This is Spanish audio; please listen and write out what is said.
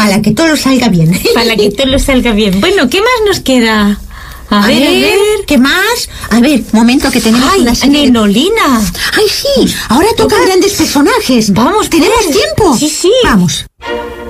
Para que todo salga bien. Para que todo salga bien. Bueno, ¿qué más nos queda? A ver. ¿Qué más? A ver, momento que tenemos una serie de... Nenolina. Ay, sí, ahora tocan grandes personajes. Vamos, ¿tenemos pues. tiempo? Sí. Vamos.